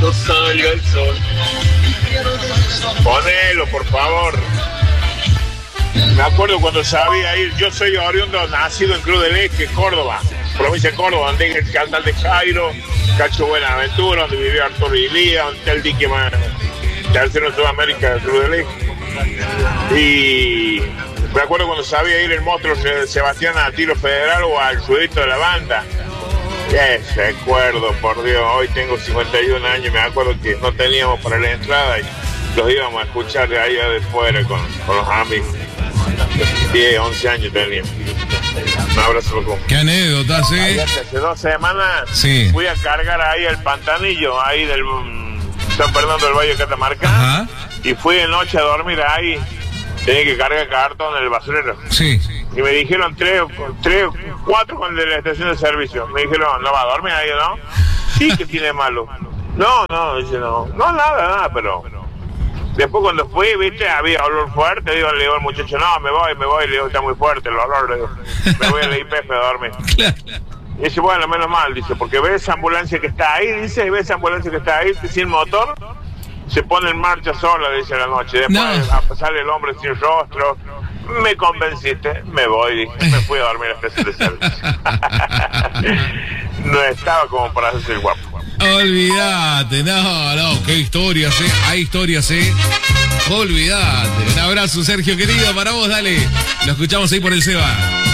no salga el sol. Ponelo, por favor. Me acuerdo cuando sabía ir, yo soy oriundo, nacido en Cruz del Eje, Córdoba, provincia de Córdoba, donde hay el canal de Jairo, Cacho Buenaventura, donde vivió Arturo Ilía, donde está el dique más tercero en Sudamérica, Cruz del Eje. Y me acuerdo cuando sabía ir el monstruo Sebastián a tiro federal o al sudito de la banda. Ese recuerdo, por Dios, hoy tengo 51 años, me acuerdo que no teníamos para la entrada y los íbamos a escuchar de allá de fuera con los amigos. 10, 11 años tenía. Un abrazo, loco. Qué anécdotas, ¿eh? Hace 2 semanas fui a cargar ahí el pantanillo, ahí del San Fernando del Valle de Catamarca. Ajá. Y fui de noche a dormir ahí. Tenía que cargar cartón en el basurero. Sí. Y me dijeron 4 con de la estación de servicio. Me dijeron, ¿no va a dormir ahí, no? Sí, que tiene malo. No, dice no. No, nada, pero... Después cuando fui, viste, había olor fuerte, le digo al muchacho, no, me voy, le digo, está muy fuerte el olor, le digo, me voy a la IPF a dormir. Y dice, bueno, menos mal, dice, porque ves esa ambulancia que está ahí, dice, ves esa ambulancia que está ahí, sin motor, se pone en marcha sola, dice, a la noche, después sale el hombre sin rostro, me convenciste, me voy, dije, me fui a dormir a la estación de servicio. No estaba como para hacerse el guapo. Olvídate, no, qué historias, hay historias, olvídate. Un abrazo, Sergio querido, para vos, dale. Lo escuchamos ahí por el Seba.